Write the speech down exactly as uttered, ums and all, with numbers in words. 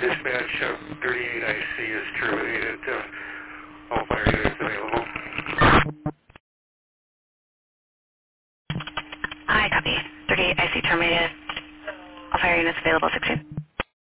dispatch, uh, thirty-eight I C is terminated. Uh, all fire units available. I copy. thirty-eight I C terminated. All fire units available, sixteen.